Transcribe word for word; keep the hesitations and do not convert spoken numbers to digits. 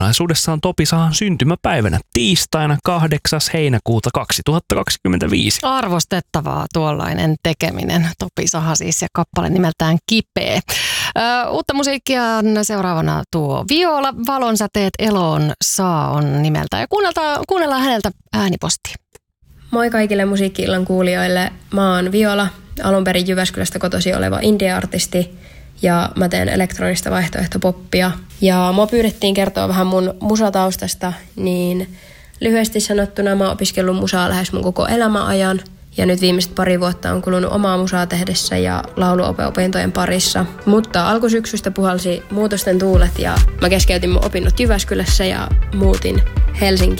Kokonaisuudessaan Topi Sahan syntymäpäivänä tiistaina kahdeksas heinäkuuta kaksituhattakaksikymmentäviisi. Arvostettavaa tuollainen tekeminen. Topi Saha siis ja kappale nimeltään Kipeä. Ö, uutta musiikkia seuraavana tuo Viola, Valonsäteet eloon saa on nimeltä. Ja kuunnellaan häneltä äänipostia. Moi kaikille musiikki-illan kuulijoille. Mä oon Viola, alun perin Jyväskylästä kotoisin oleva indie-artisti ja mä teen elektronista vaihtoehtopoppia. Ja mua pyydettiin kertoa vähän mun musataustasta, niin lyhyesti sanottuna mä oon opiskellut musaa lähes mun koko elämäajan. Ja nyt viimeiset pari vuotta on kulunut omaa musaa tehdessä ja lauluopintojen parissa. Mutta alkusyksystä puhalsi muutosten tuulet ja mä keskeytin mun opinnot Jyväskylässä ja muutin Helsinkiin.